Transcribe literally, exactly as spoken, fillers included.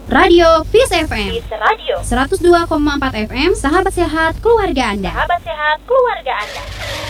Radio Peace F M. Peace Radio seratus dua koma empat F M, sahabat sehat keluarga Anda. Sahabat sehat keluarga Anda.